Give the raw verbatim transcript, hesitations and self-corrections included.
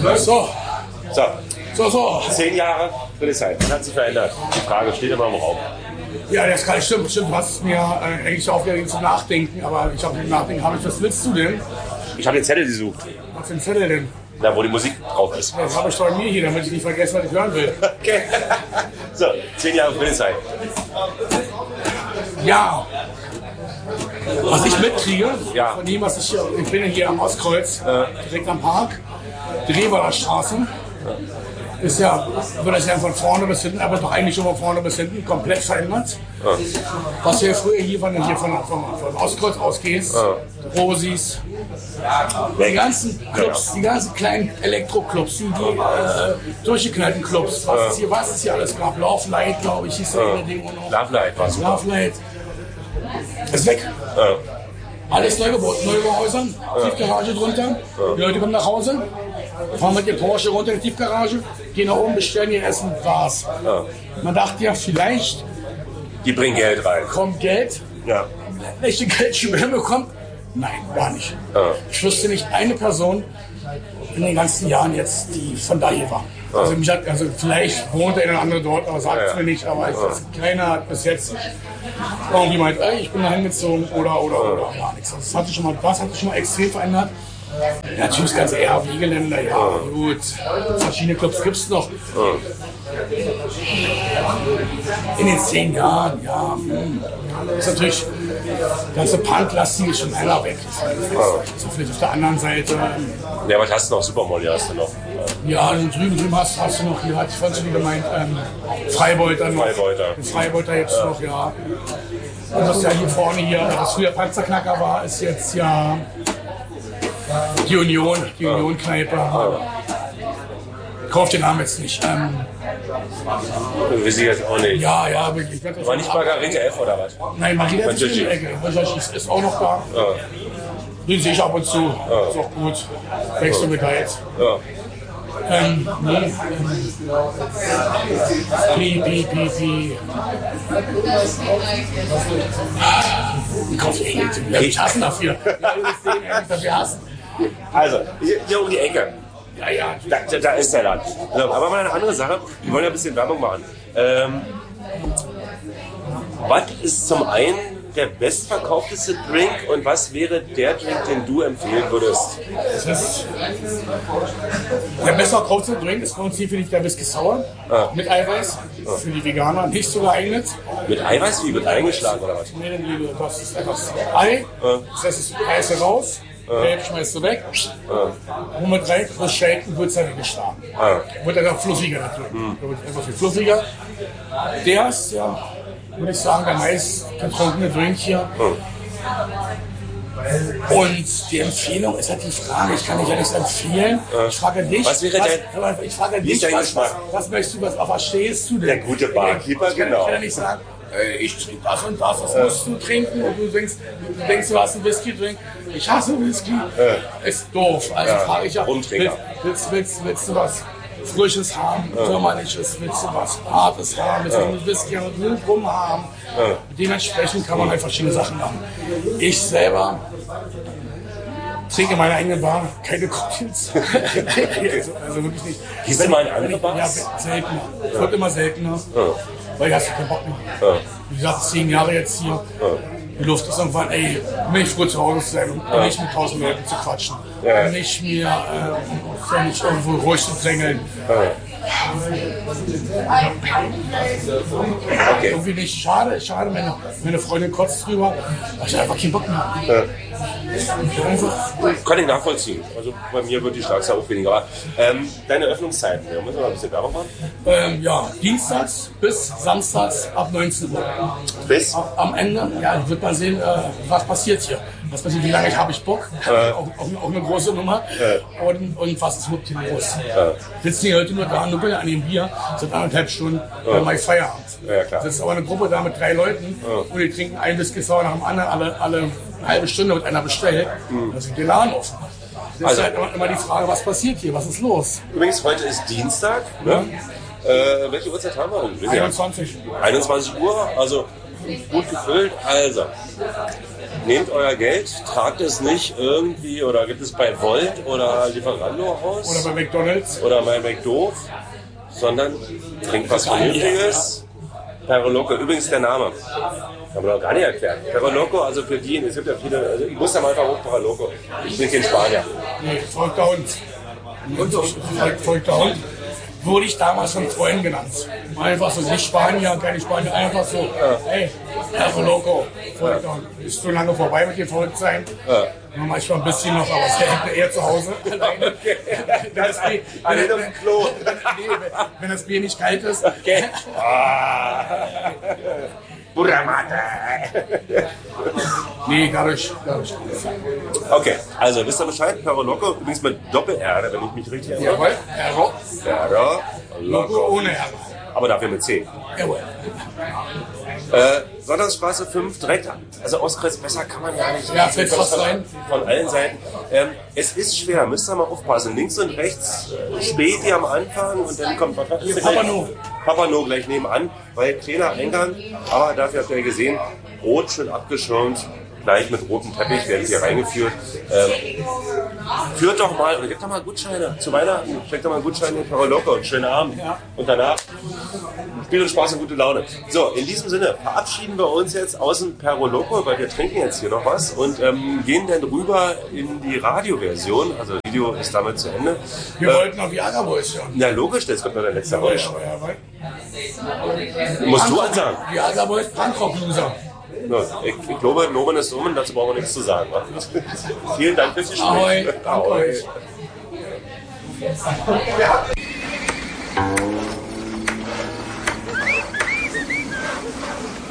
So. So. So, so. Zehn Jahre Friedrichshain. Was hat sich verändert? Die Frage steht immer im Raum. Ja, das kann stimmt, stimmt. Du hast mir äh, eigentlich aufgeregt zum Nachdenken, aber ich habe Nachdenken, habe ich, was willst du denn? Ich habe den Zettel gesucht. Was für ein Zettel denn? Da, wo die Musik drauf ist. Das habe ich doch mir hier, damit ich nicht vergesse, was ich hören will. Okay. So, zehn Jahre Friedrichshain. Ja. Was ich mitkriege, Ja. von dem, was ich hier, ich bin ja hier am Ostkreuz, äh, direkt am Park, die Revaler Straße. Ist ja, wird das ja von vorne bis hinten, aber doch eigentlich schon von vorne bis hinten komplett verändert. Ja. Was ja früher hier von, hier von, von, von Ostkreuz ausgehst, ja. Rosis, die ganzen Clubs, die ganzen kleinen Elektroclubs, die, die äh, durchgeknallten Clubs, was es hier, was es hier alles gab, Love Light, glaube ich, hieß ja ja. der Ding noch. Love Light war super. Love Light. Ist weg. Ja. Alles neu gebaut, Neubauhäusern, ja. Tiefgarage drunter. Ja. Die Leute kommen nach Hause, fahren mit dem Porsche runter in die Tiefgarage, gehen nach oben, bestellen ihr Essen, war's. Ja. Man dachte ja, vielleicht die bringen Geld rein. Kommt Geld, ja. welche Geldschule bekommt? Nein, gar nicht. Ja. Ich wüsste nicht eine Person in den ganzen Jahren jetzt, die von da hier war. Ja. Also, mich hat, also vielleicht wohnt der eine oder andere dort, aber sagt es ja. mir nicht. Aber ich, also, keiner hat bis jetzt irgendwie meint, ey, ich bin da hingezogen oder oder ja. oder gar nichts. Das hat sich schon mal, das hat sich schon mal extrem verändert. Ja, natürlich das ganze R W-Geländer, ja, ja gut. Verschiedene Clubs gibt es noch. Ja. In den zehn Jahren, ja. Ist natürlich, das ganze Punk-Lastige ist schon leider weg. Ja. So vielleicht auf der anderen Seite. Ja, was hast du noch? Supermolly hast du noch. Ja, also drüben, drüben hast, hast du noch, hier hatte ich vorhin schon gemeint, ähm, Freibeuter noch. Freibeuter. Den Freibeuter jetzt ja. noch, ja. Und das ja hier vorne hier, was früher Panzerknacker war, ist jetzt ja die Union, die ja. Union-Kneipe. Ja. Ich kaufe den Namen jetzt nicht. Ähm, Weiß ich jetzt auch nicht. Ja, ja, wirklich. War nicht Margarete F oder was? Nein, Margarete F ist in der Ecke. Ist, ist auch noch da. Ja. Den sehe ich ab und zu. Ja. Ist auch gut. Wechsel mit da jetzt. Ja. Ähm, nee. Ähm, Pi, Pi, Pi, Pi. Ich kaufe eh nicht. Ich hasse dafür. Ich dafür hassen. Also, hier, hier um die Ecke. Ja, ja. Da, da, da ist der Laden. Aber mal eine andere Sache. Wir wollen ja ein bisschen Werbung machen. Ähm, was ist zum einen der bestverkaufteste Drink und was wäre der Drink, den du empfehlen würdest? Das ist der bestverkaufteste Drink ist bei uns hier, finde ich, der Whisky Sour ah. mit Eiweiß. Ah. Für die Veganer nicht so geeignet. Mit Eiweiß? Wie wird eingeschlagen oder was? Nee, das ist das Ei. Ah. Das heißt, das Eis raus. Gelb ah. schmeißt du weg, ah. und mit rein, frisch shaken, wird es dann geschlagen. Ah. Wird dann auch fluffiger natürlich. Mm. Da wird einfach viel fluffiger. Der ist ja, würde ich sagen, der meist getrunkene Drink hier. Mm. Und die Empfehlung ist halt die Frage, ich kann dich ja nichts empfehlen. Ah. Ich frage dich, was wäre was, ich frage dich, was, was, was möchtest du, was, auf was stehst du denn? Der gute Barkeeper, ich kann, genau. Ich kann ja nicht sagen, ich trinke das und das, das musst du trinken und du denkst, du denkst, du hast einen Whisky-Drink. Ich hasse Whisky. Äh. Ist doof. Also ja, frage ich ja, willst, willst, willst, willst du was Frisches haben, ja. Sommerliches, willst du was Hartes haben, willst du ja. Whisky und Wild rum haben. Ja. Dementsprechend kann man halt verschiedene Sachen machen. Ich selber trinke meine eigene Bar, keine Cocktails. also, also wirklich nicht. Gehst du mal in andere Bars? Ja, seltener. Ja. Wird immer seltener. Ja. Weil ich hast keinen Bock mehr. Ja. Wie gesagt, zehn Jahre jetzt hier. Ja. Die Luft ist irgendwann, ey, nicht früh zu Hause zu sein und ja. nicht mit tausend Leuten zu quatschen. Ja. Nicht mir äh, nicht irgendwo ruhig zu drängeln. Ja. Okay. Irgendwie nicht. Schade, schade, meine, meine Freundin kotzt drüber. Da ich einfach keinen Bock mehr. Ja. Kann ich nachvollziehen. Also bei mir wird die Schlagzahl auch weniger. Aber ähm, deine Öffnungszeiten, wir müssen mal ein bisschen Werbung machen. Ähm, ja, dienstags bis samstags ab neunzehn Uhr. Bis? Ab, am Ende, ja, wird man sehen, äh, was passiert hier. Was passiert, wie lange habe ich Bock? Äh. Auch, auch, auch eine große Nummer. Äh. Und, und was ist mit dem los? Äh. Sitzen die Leute nur da, nuppeln an dem Bier, sind anderthalb Stunden, äh. dann mache ich Feierabend. Ja, klar. Das ist aber eine Gruppe da mit drei Leuten äh. und die trinken ein Whisky Sour nach dem anderen, alle, alle eine halbe Stunde wird einer bestellt, mhm. dann sind die Laden offen. Das also, ist halt immer, immer die Frage, was passiert hier, was ist los? Übrigens, heute ist Dienstag, ne? Ja. Äh, welche Uhrzeit haben wir denn? einundzwanzig. einundzwanzig Uhr, also gut gefüllt. Also, nehmt euer Geld, tragt es nicht irgendwie oder gibt es bei Volt oder Lieferando aus. Oder bei McDonalds. Oder bei McDo, sondern trinkt was Vernünftiges. Perro Loco, übrigens der Name. Haben wir noch gar nicht erklärt. Perro Loco, also für die, es gibt ja viele, also ich muss da mal einfach hoch Perro Loco. Ich bin kein Spanier. Nee, folgter Hund. Und so, folgter Hund. Wurde ich damals von Freunden genannt. Einfach so, nicht Spanier, keine Spanier, einfach so, ja. Hey, Perro Loco, folgter Hund. Ist schon lange vorbei mit dem Verrücktsein. Ja. Nur manchmal ein bisschen noch, aber es hängt eher zu Hause. Alleine. Okay. Wenn, das Bier, wenn, wenn, wenn, nee, wenn, wenn das Bier nicht kalt ist. Okay. Buramata. Nee, dadurch, dadurch. Okay, also wisst ihr Bescheid? Perro Loco, übrigens mit Doppel-R, wenn ich mich richtig erinnere. Jawohl, Perro. Perro Loco ohne R. Aber dafür mit C. Jawohl. Äh, Sonntagsstraße fünf, direkt, also Ostkreuz, besser kann man ja nicht. Ja, fällt fast rein. Von allen Seiten. Ähm, es ist schwer, müsst ihr mal aufpassen. Links und rechts Späti am Anfang und dann kommt Papano. Papano gleich nebenan, weil kleiner Eingang, aber dafür habt ihr ja gesehen, rot schön abgeschirmt. Gleich mit rotem Teppich werden hier reingeführt. Ähm, führt doch mal, oder gebt doch mal Gutscheine zu Weihnachten. Steckt doch mal Gutscheine in Perro Loco und schönen Abend. Ja. Und danach Spiel und Spaß und gute Laune. So, in diesem Sinne verabschieden wir uns jetzt aus dem Perro Loco, weil wir trinken jetzt hier noch was und ähm, gehen dann rüber in die Radioversion. Also Video ist damit zu Ende. Wir äh, wollten noch Viagra Boys hören. Ja, logisch, das kommt noch der letzte Rausch. Ja, musst du ansagen. Viagra Boys, Punkrock-Loser. No, ich, ich glaube, Nomen ist Nomen, dazu brauchen wir nichts zu sagen. Vielen Dank fürs Gespräch. Ahoi, danke euch.